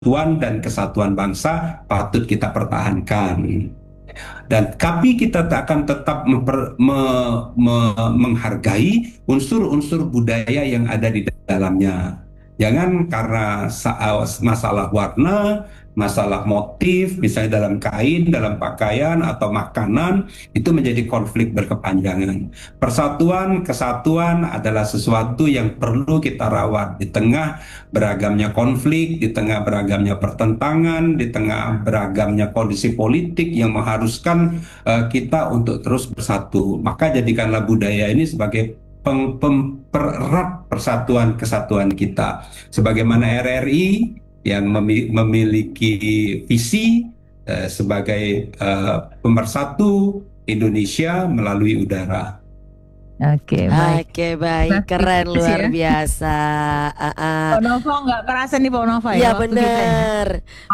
persatuan dan kesatuan bangsa patut kita pertahankan. Dan tapi kita akan tetap menghargai unsur-unsur budaya yang ada di dalamnya. Jangan karena masalah warna, masalah motif, misalnya dalam kain, dalam pakaian, atau makanan, itu menjadi konflik berkepanjangan. Persatuan, kesatuan adalah sesuatu yang perlu kita rawat di tengah beragamnya konflik, di tengah beragamnya pertentangan, di tengah beragamnya kondisi politik yang mengharuskan kita untuk terus bersatu. Maka jadikanlah budaya ini sebagai pererat persatuan kesatuan kita. Sebagaimana RRI yang memiliki visi sebagai pemersatu Indonesia melalui udara. Oke, baik. Oke, baik, keren, luar biasa. Pak Nova nggak kerasa nih Pak Nova Iya ya waktu kita bener.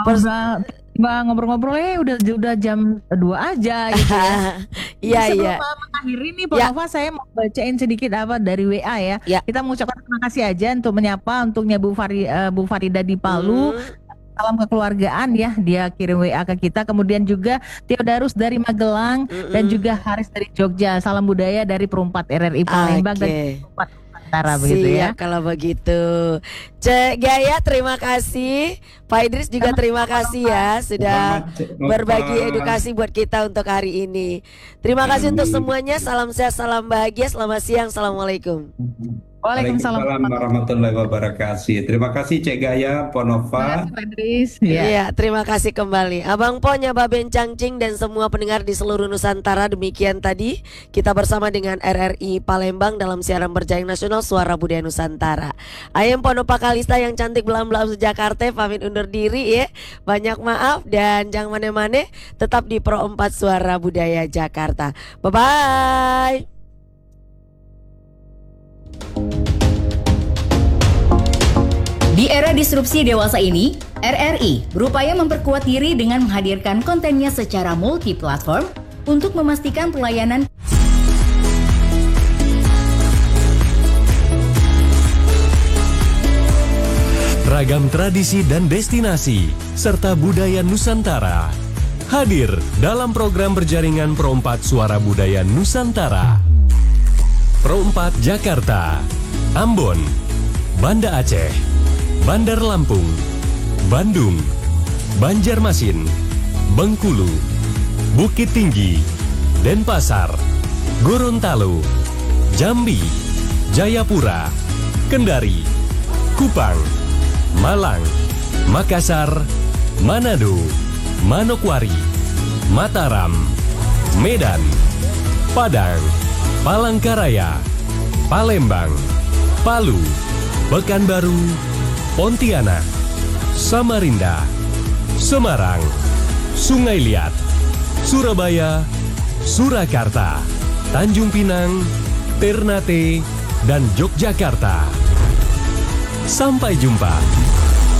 Bang ngobrol-ngobrol udah jam 2 aja gitu ya. Iya iya. Sebelum mengakhiri nih Pak Ya. Nova, saya mau bacain sedikit apa dari WA ya. Ya. Kita mengucapkan terima kasih aja untuk menyapa untuknya Bu Farida di Palu. Salam kekeluargaan ya, dia kirim WA ke kita. Kemudian juga Theodarus dari Magelang dan juga Haris dari Jogja. Salam budaya dari Perumpat RRI Palembang dan Perumpat Nusantara begitu ya. Siap kalau begitu. Cek Gaya terima kasih. Pak Idris juga terima kasih ya sudah berbagi edukasi buat kita untuk hari ini. Terima kasih untuk semuanya. Salam sehat, salam bahagia. Selamat siang. Assalamualaikum. Waalaikumsalam warahmatullahi wabarakatuh. Terima kasih Cek Gaya, Ponova. Iya, terima kasih kembali Abang Ponya, Baben Cangcing dan semua pendengar di seluruh Nusantara. Demikian tadi kita bersama dengan RRI Palembang dalam siaran berjaring nasional Suara Budaya Nusantara. Ayam Ponova Kalista yang cantik belam-belam Jakarta pamit undur diri ya. Banyak maaf dan jangan mane-mane, tetap di Pro 4 Suara Budaya Jakarta. Bye-bye. Di era disrupsi dewasa ini, RRI berupaya memperkuat diri dengan menghadirkan kontennya secara multi-platform untuk memastikan pelayanan ragam tradisi dan destinasi, serta budaya Nusantara. Hadir dalam program berjaringan Pro 4 Suara Budaya Nusantara. Pro 4 Jakarta, Ambon, Banda Aceh, Bandar Lampung, Bandung, Banjarmasin, Bengkulu, Bukit Tinggi, Denpasar, Gorontalo, Jambi, Jayapura, Kendari, Kupang, Malang, Makassar, Manado, Manokwari, Mataram, Medan, Padang, Palangkaraya, Palembang, Palu, Pekanbaru, Pontianak, Samarinda, Semarang, Sungai Liat, Surabaya, Surakarta, Tanjung Pinang, Ternate, dan Yogyakarta. Sampai jumpa.